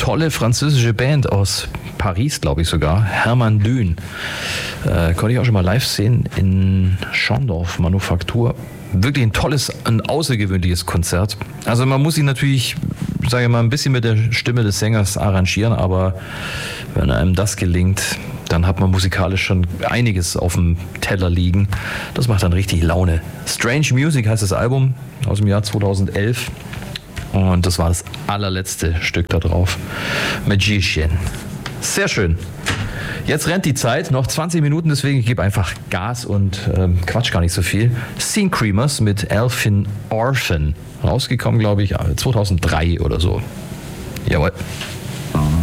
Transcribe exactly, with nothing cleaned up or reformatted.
tolle französische Band aus Paris, glaube ich sogar, Hermann Dün. Äh, konnte ich auch schon mal live sehen in Schondorf Manufaktur. Wirklich ein tolles, ein außergewöhnliches Konzert. Also man muss sich natürlich, sage ich mal, ein bisschen mit der Stimme des Sängers arrangieren, aber wenn einem das gelingt, dann hat man musikalisch schon einiges auf dem Teller liegen. Das macht dann richtig Laune. Strange Music heißt das Album aus dem Jahr zweitausendelf. Und das war das allerletzte Stück da drauf. Magician. Sehr schön. Jetzt rennt die Zeit, noch zwanzig Minuten, deswegen ich gebe einfach Gas und ähm, quatsch gar nicht so viel. Scene Creamers mit Elfin Orphan. Rausgekommen, glaube ich, zweitausenddrei oder so. Jawohl.